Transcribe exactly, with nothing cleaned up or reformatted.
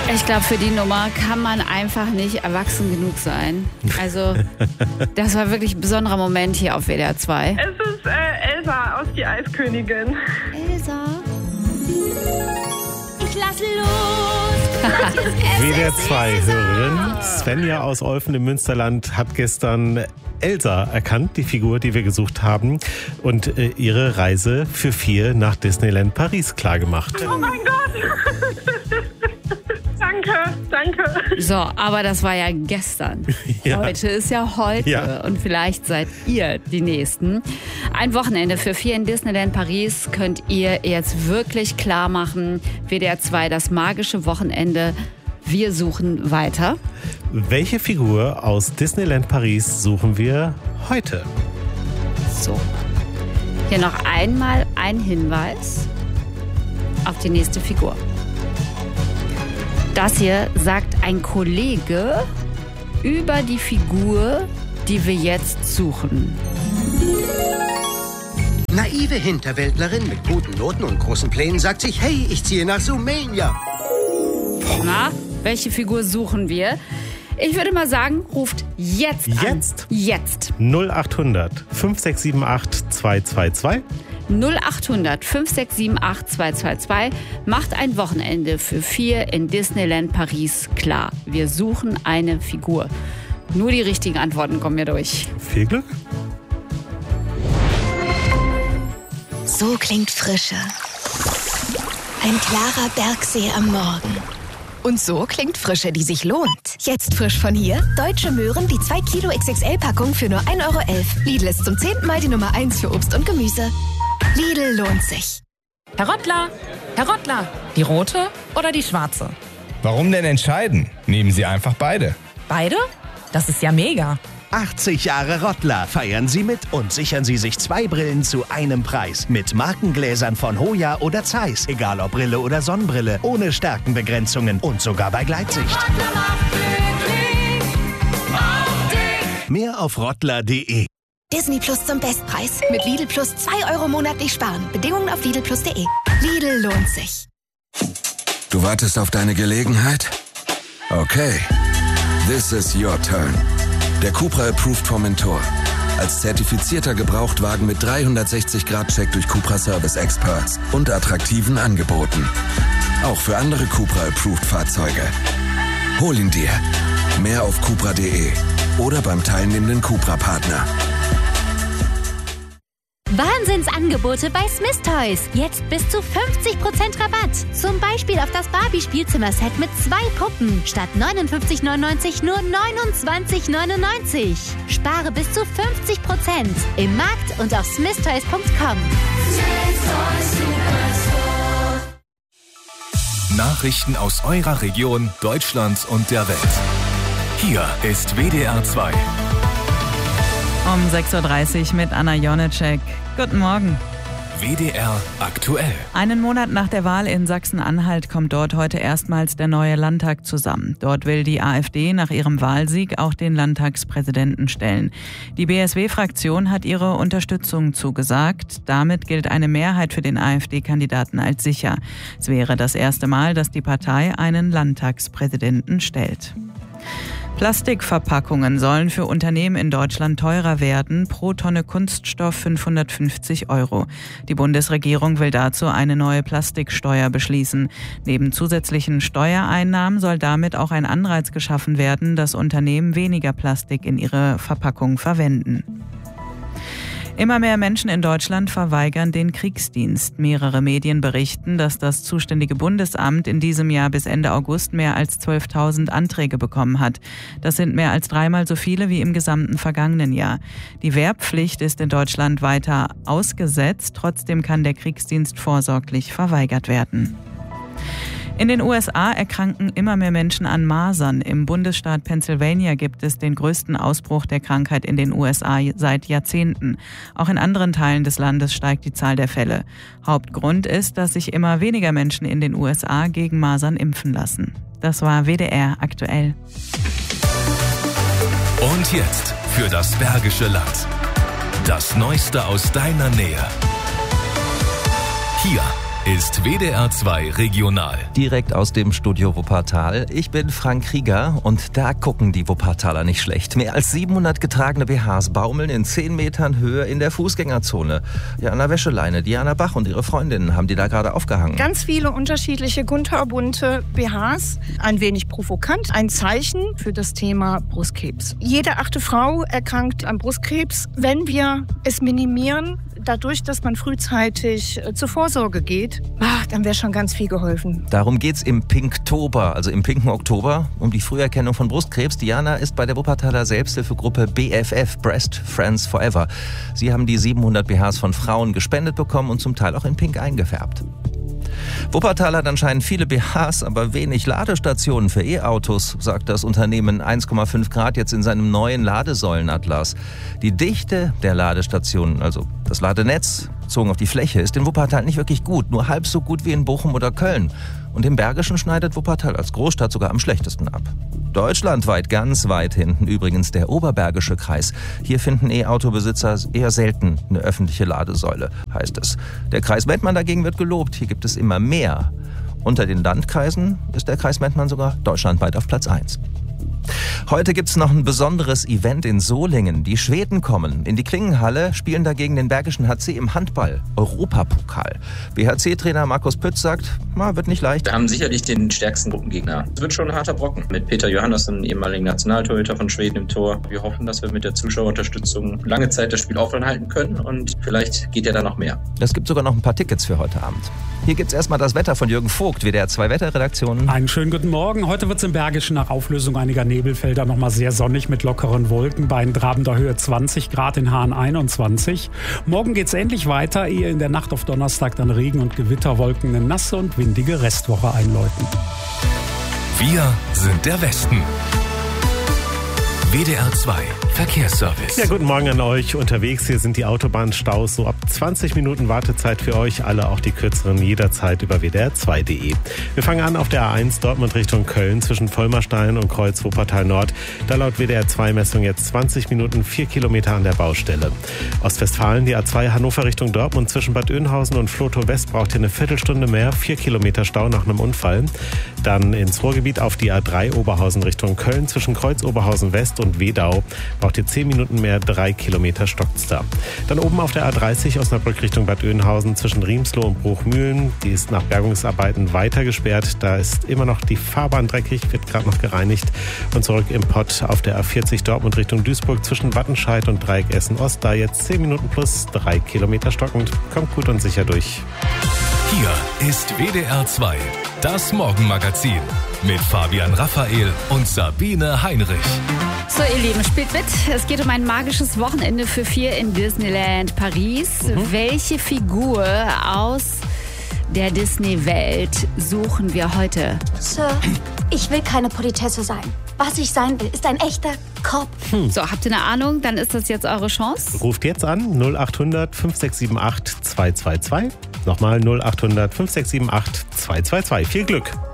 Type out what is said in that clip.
Ich glaube, für die Nummer kann man einfach nicht erwachsen genug sein. Also, das war wirklich ein besonderer Moment hier auf W D R zwei. Es ist äh, Elsa aus Die Eiskönigin. Elsa? Ich lass los! W D R zwei-Hörerin Svenja aus Olfen im Münsterland hat gestern Elsa erkannt, die Figur, die wir gesucht haben, und äh, ihre Reise für vier nach Disneyland Paris klargemacht. Oh mein Gott! Danke, danke. So, aber das war ja gestern. Ja. Heute ist ja heute. Ja. Und vielleicht seid ihr die Nächsten. Ein Wochenende für vier in Disneyland Paris könnt ihr jetzt wirklich klar machen. W D R zwei, das magische Wochenende. Wir suchen weiter. Welche Figur aus Disneyland Paris suchen wir heute? So. Hier noch einmal ein Hinweis auf die nächste Figur. Das hier sagt ein Kollege über die Figur, die wir jetzt suchen. Naive Hinterwäldlerin mit guten Noten und großen Plänen sagt sich, hey, ich ziehe nach Zoomania. Na, welche Figur suchen wir? Ich würde mal sagen, ruft jetzt an. Jetzt? Jetzt. null acht hundert fünf sechs sieben acht zwei zwei zwei. null acht hundert fünf sechs sieben acht zwei zwei zwei. Macht ein Wochenende für vier in Disneyland Paris klar. Wir suchen eine Figur. Nur die richtigen Antworten kommen hier durch. Viel Glück. So klingt Frische. Ein klarer Bergsee am Morgen. Und so klingt Frische, die sich lohnt. Jetzt frisch von hier. Deutsche Möhren, die zwei Kilo X X L-Packung für nur ein Euro elf. Lidl ist zum zehnten Mal die Nummer eins für Obst und Gemüse. Lidl lohnt sich. Herr Rottler, Herr Rottler, die rote oder die schwarze? Warum denn entscheiden? Nehmen Sie einfach beide. Beide? Das ist ja mega. achtzig Jahre Rottler. Feiern Sie mit und sichern Sie sich zwei Brillen zu einem Preis. Mit Markengläsern von Hoya oder Zeiss. Egal ob Brille oder Sonnenbrille. Ohne Stärkenbegrenzungen und sogar bei Gleitsicht. Mehr auf rottler punkt de. Disney Plus zum Bestpreis. Mit Lidl Plus zwei Euro monatlich sparen. Bedingungen auf lidl plus punkt de. Lidl lohnt sich. Du wartest auf deine Gelegenheit? Okay. This is your turn. Der Cupra Approved Formentor. Als zertifizierter Gebrauchtwagen mit dreihundertsechzig Grad Check durch Cupra Service Experts und attraktiven Angeboten. Auch für andere Cupra Approved Fahrzeuge. Hol ihn dir. Mehr auf cupra punkt de oder beim teilnehmenden Cupra-Partner. Wahnsinnsangebote bei Smith Toys. Jetzt bis zu fünfzig Prozent Rabatt. Zum Beispiel auf das Barbie-Spielzimmerset mit zwei Puppen. Statt neunundfünfzig neunundneunzig nur neunundzwanzig neunundneunzig. Spare bis zu fünfzig Prozent. Im Markt und auf smith toys punkt com. Nachrichten aus eurer Region, Deutschland und der Welt. Hier ist W D R zwei. Um sechs Uhr dreißig mit Anna Jonecek. Guten Morgen. W D R aktuell. Einen Monat nach der Wahl in Sachsen-Anhalt kommt dort heute erstmals der neue Landtag zusammen. Dort will die AfD nach ihrem Wahlsieg auch den Landtagspräsidenten stellen. Die B S W-Fraktion hat ihre Unterstützung zugesagt. Damit gilt eine Mehrheit für den AfD-Kandidaten als sicher. Es wäre das erste Mal, dass die Partei einen Landtagspräsidenten stellt. Plastikverpackungen sollen für Unternehmen in Deutschland teurer werden, pro Tonne Kunststoff fünfhundertfünfzig Euro. Die Bundesregierung will dazu eine neue Plastiksteuer beschließen. Neben zusätzlichen Steuereinnahmen soll damit auch ein Anreiz geschaffen werden, dass Unternehmen weniger Plastik in ihre Verpackung verwenden. Immer mehr Menschen in Deutschland verweigern den Kriegsdienst. Mehrere Medien berichten, dass das zuständige Bundesamt in diesem Jahr bis Ende August mehr als zwölftausend Anträge bekommen hat. Das sind mehr als dreimal so viele wie im gesamten vergangenen Jahr. Die Wehrpflicht ist in Deutschland weiter ausgesetzt. Trotzdem kann der Kriegsdienst vorsorglich verweigert werden. In den U S A erkranken immer mehr Menschen an Masern. Im Bundesstaat Pennsylvania gibt es den größten Ausbruch der Krankheit in den U S A seit Jahrzehnten. Auch in anderen Teilen des Landes steigt die Zahl der Fälle. Hauptgrund ist, dass sich immer weniger Menschen in den U S A gegen Masern impfen lassen. Das war W D R aktuell. Und jetzt für das Bergische Land. Das Neueste aus deiner Nähe. Hier ist W D R zwei Regional. Direkt aus dem Studio Wuppertal. Ich bin Frank Krieger und da gucken die Wuppertaler nicht schlecht. Mehr als siebenhundert getragene B Hs baumeln in zehn Metern Höhe in der Fußgängerzone. Ja, an der Wäscheleine. Diana Bach und ihre Freundinnen haben die da gerade aufgehangen. Ganz viele unterschiedliche kunterbunte B Hs. Ein wenig provokant. Ein Zeichen für das Thema Brustkrebs. Jede achte Frau erkrankt an Brustkrebs. Wenn wir es minimieren, dadurch, dass man frühzeitig zur Vorsorge geht, ach, dann wäre schon ganz viel geholfen. Darum geht's im Pinktober, also im pinken Oktober, um die Früherkennung von Brustkrebs. Diana ist bei der Wuppertaler Selbsthilfegruppe B F F, Breast Friends Forever. Sie haben die siebenhundert B Hs von Frauen gespendet bekommen und zum Teil auch in pink eingefärbt. Wuppertal hat anscheinend viele B Hs, aber wenig Ladestationen für E-Autos, sagt das Unternehmen eins Komma fünf Grad jetzt in seinem neuen Ladesäulenatlas. Die Dichte der Ladestationen, also das Ladenetz, bezogen auf die Fläche, ist in Wuppertal nicht wirklich gut, nur halb so gut wie in Bochum oder Köln. Und im Bergischen schneidet Wuppertal als Großstadt sogar am schlechtesten ab. Deutschlandweit ganz weit hinten übrigens der Oberbergische Kreis. Hier finden E-Auto-Besitzer eher selten eine öffentliche Ladesäule, heißt es. Der Kreis Mettmann dagegen wird gelobt, hier gibt es immer mehr. Unter den Landkreisen ist der Kreis Mettmann sogar deutschlandweit auf Platz eins. Heute gibt's noch ein besonderes Event in Solingen. Die Schweden kommen. In die Klingenhalle spielen dagegen den Bergischen H C im Handball Europapokal. B H C-Trainer Markus Pütz sagt, na, wird nicht leicht. Wir haben sicherlich den stärksten Gruppengegner. Es wird schon ein harter Brocken. Mit Peter Johannesson, ehemaligen Nationaltorhüter von Schweden im Tor. Wir hoffen, dass wir mit der Zuschauerunterstützung lange Zeit das Spiel aufhalten können und vielleicht geht ja da noch mehr. Es gibt sogar noch ein paar Tickets für heute Abend. Hier gibt's erstmal das Wetter von Jürgen Vogt, W D R zwei Wetterredaktion. Einen schönen guten Morgen. Heute wird's im Bergischen nach Auflösung einiger Nebelfelder noch mal sehr sonnig mit lockeren Wolken bei in trabender Höhe zwanzig Grad, in Hahn einundzwanzig. Morgen geht's endlich weiter, ehe in der Nacht auf Donnerstag dann Regen und Gewitterwolken eine nasse und windige Restwoche einläuten. Wir sind der Westen. W D R zwei Verkehrsservice. Ja, guten Morgen an euch. Unterwegs hier sind die Autobahnstaus. So ab zwanzig Minuten Wartezeit für euch. Alle auch die kürzeren jederzeit über W D R zwei Punkt de. Wir fangen an auf der A eins Dortmund Richtung Köln zwischen Vollmerstein und Kreuz Wuppertal Nord. Da laut W D R zwei Messung jetzt zwanzig Minuten, vier Kilometer an der Baustelle. Ostwestfalen die A zwei Hannover Richtung Dortmund zwischen Bad Oeynhausen und Flotow West braucht hier eine Viertelstunde mehr, vier Kilometer Stau nach einem Unfall. Dann ins Ruhrgebiet auf die A drei Oberhausen Richtung Köln zwischen Kreuz Oberhausen West und Wedau. Braucht ihr zehn Minuten mehr, drei Kilometer stockt's da. Dann oben auf der A dreißig Osnabrück Richtung Bad Oeynhausen zwischen Riemsloh und Bruchmühlen. Die ist nach Bergungsarbeiten weiter gesperrt. Da ist immer noch die Fahrbahn dreckig, wird gerade noch gereinigt. Und zurück im Pott auf der A vierzig Dortmund Richtung Duisburg zwischen Wattenscheid und Dreieck Essen Ost. Da jetzt zehn Minuten plus, drei Kilometer stockend. Kommt gut und sicher durch. Hier ist W D R zwei, das Morgenmagazin mit Fabian Raphael und Sabine Heinrich. So, ihr Lieben, spielt mit. Es geht um ein magisches Wochenende für vier in Disneyland Paris. Mhm. Welche Figur aus der Disney-Welt suchen wir heute? Sir, ich will keine Politesse sein. Was ich sein will, ist ein echter Cop. Hm. So, habt ihr eine Ahnung? Dann ist das jetzt eure Chance. Ruft jetzt an null acht hundert fünf sechs sieben acht zwei zwei zwei. Nochmal null acht hundert fünf sechs sieben acht zwei zwei zwei. Viel Glück.